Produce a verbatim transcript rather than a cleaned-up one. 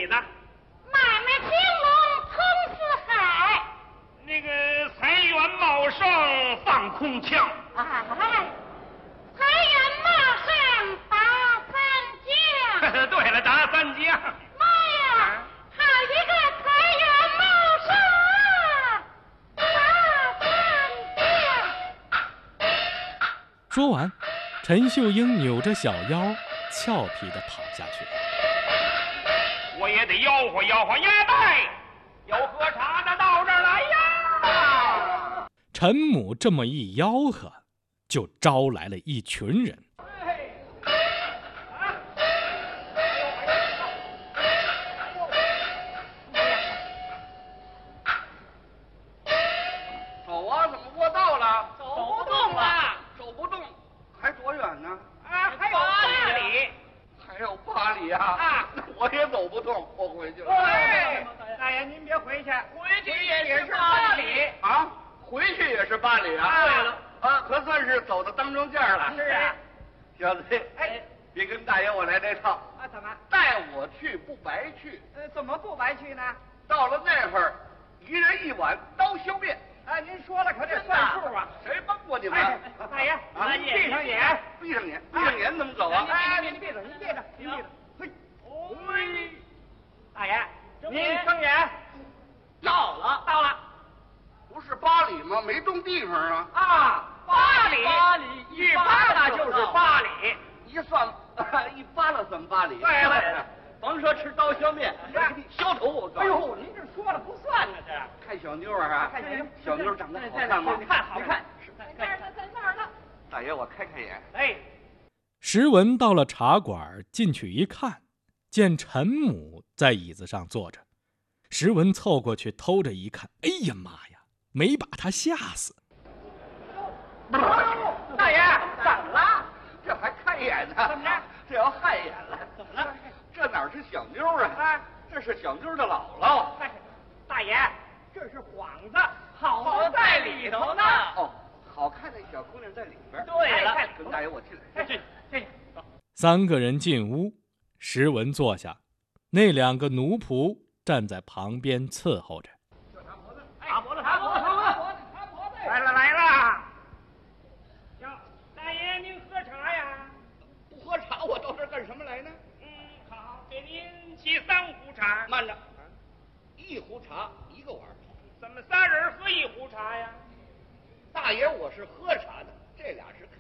你呢？ 买卖兴隆通四海。 那个财源茂盛放空腔。 哎，财源茂盛打三江。 对了，打三江。 妈呀，好一个财源茂盛啊！打三江。 说完，陈秀英扭着小腰，俏皮地跑下去了。 我也得吆喝吆喝鸭蛋，有喝茶的到这儿来呀！ 陈母这么一吆喝，就招来了一群人。 走啊，怎么过道了？ 走不动了， 走不动，还多远呢？ 啊，还有八里。 还有八里啊！ 啊， 我也走不动，我回去了。 哎，大爷您别回去，回去也是八里啊，回去也是八里啊。 对了， 啊，可算是走到当中间了。 是啊， 小子， 哎， 别跟大爷我来这套。 啊，怎么？ 带我去不白去。 呃，怎么不白去呢？ 到了那会儿，一人一碗刀削面。 啊，您说了可得算数啊！ 谁帮过你们？ 哎，大爷， 啊， 您闭上眼， 闭上眼，闭上眼怎么走啊？ 哎，您闭着，您闭着，您闭着。嘿，嘿，大爷，您睁眼。到了，到了。 不是八里吗？没动地方啊。 啊，八里， 八里一扒拉就是八里。 一算，一扒拉算八里。 对了， 甭说吃刀削面，我给你削头我告诉你。 哎呦，您这说了不算呢，这。 看小妞啊， 看小妞， 小妞长得好看吗？ 好看，好看。 在那儿呢，在那儿呢。 大爷，我开开眼。 哎， 石文到了茶馆，进去一看，见陈母在椅子上坐着。石文凑过去偷着一看，哎呀妈呀，没把他吓死。 大爷，怎么了？ 这还看眼呢？ 怎么着？ 这要害眼了？ 怎么了？ 这哪是小妞啊？啊，这是小妞的姥姥。 大爷，这是幌子，好在里头呢。 哦，好看的小姑娘在里边。 对了， 跟大爷我进来。 进进去。 三个人进屋，石文坐下，那两个奴仆站在旁边伺候着。 擦脖子，擦脖子，擦脖子，擦脖子。来了来了。哟，大爷您喝茶呀？ 不喝茶，我到这儿干什么来呢？ 嗯，好，给您沏三壶茶。 慢着，一壶茶一个碗。 怎么仨人喝一壶茶呀？ 大爷，我是喝茶的，这俩是